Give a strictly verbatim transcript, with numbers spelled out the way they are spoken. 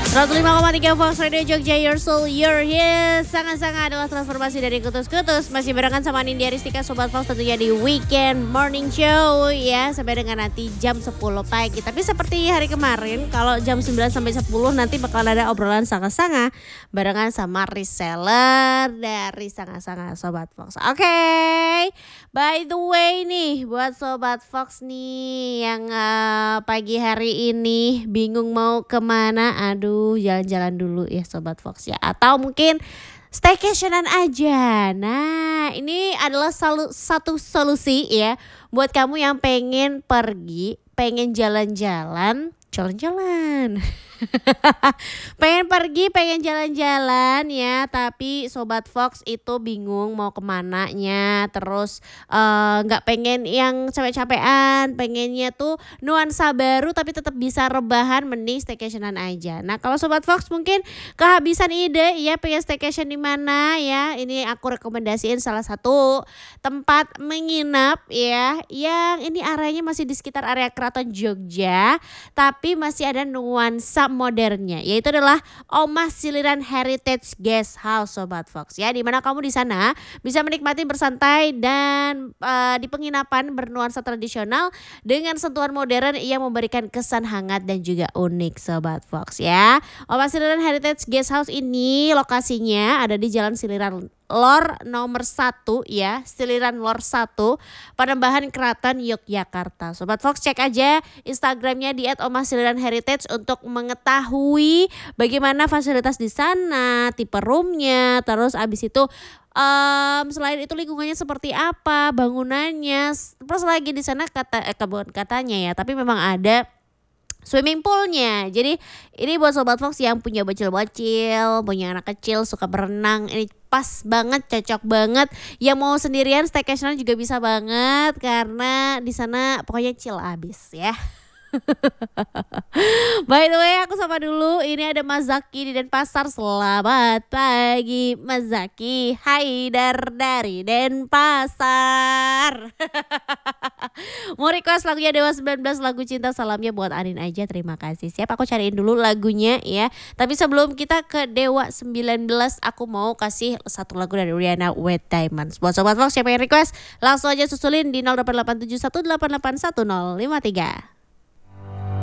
seratus lima koma tiga Fox Radio Jogja, your soul, your hits. Sangat-sangat adalah transformasi dari kutus-kutus. Masih barengan sama Nindya Ristika, Sobat Fox, tentunya di Weekend Morning Show ya. Sampai dengan nanti jam sepuluh pagi. Tapi seperti hari kemarin, kalau jam sembilan sampai sepuluh nanti bakal ada obrolan sanga-sanga barengan sama reseller dari sanga-sanga Sobat Fox. Oke, okay. By the way nih, buat Sobat Fox nih yang uh, pagi hari ini bingung mau kemana, aduh jalan-jalan dulu ya Sobat Fox ya. Atau mungkin staycationan aja. Nah, ini adalah salu, satu solusi ya buat kamu yang pengen pergi, pengen jalan-jalan, jalan-jalan. Pengen pergi, pengen jalan-jalan ya, tapi Sobat Fox itu bingung mau kemananya. Terus nggak uh, pengen yang capek-capean, pengennya tuh nuansa baru tapi tetap bisa rebahan, mending staycationan aja. Nah, kalau Sobat Fox mungkin kehabisan ide ya, pengen staycation di mana ya, ini aku rekomendasiin salah satu tempat menginap ya, yang ini areanya masih di sekitar area Keraton Jogja, tapi masih ada nuansa modernnya, yaitu adalah Omah Siliran Heritage Guest House Sobat Fox ya, dimana kamu di sana bisa menikmati bersantai dan uh, di penginapan bernuansa tradisional dengan sentuhan modern yang memberikan kesan hangat dan juga unik Sobat Fox ya. Omah Siliran Heritage Guest House ini lokasinya ada di Jalan Siliran Lor nomor satu ya, Siliran Lor satu, Panembahan Keraton Yogyakarta. Sobat Fox cek aja Instagramnya di et omah siliran heritage untuk mengetahui bagaimana fasilitas di sana, tipe roomnya, terus abis itu Um, selain itu lingkungannya seperti apa, bangunannya, plus lagi di sana kata eh, kebun katanya ya, tapi memang ada swimming poolnya. Jadi ini buat Sobat Fox yang punya bocil-bocil, punya anak kecil suka berenang, ini pas banget, cocok banget. Yang mau sendirian staycation juga bisa banget karena di sana pokoknya chill abis ya. By the way, aku sapa dulu. Ini ada Mas Zaki di Denpasar. Selamat pagi Mas Zaki Haidar dari Denpasar. Mau request lagunya Dewa sembilan belas, lagu Cinta, salamnya buat Anin aja. Terima kasih. Siap, aku cariin dulu lagunya ya. Tapi sebelum kita ke Dewa sembilan belas, aku mau kasih satu lagu dari Rihanna, With Diamonds. Buat Sobat Fox siapa yang request, langsung aja susulin di nol delapan delapan tujuh satu delapan delapan satu nol lima tiga.